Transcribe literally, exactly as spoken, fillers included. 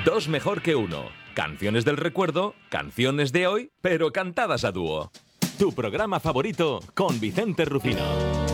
Dos mejor que uno. Canciones del recuerdo, canciones de hoy, pero cantadas a dúo. Tu programa favorito con Vicente Rufino.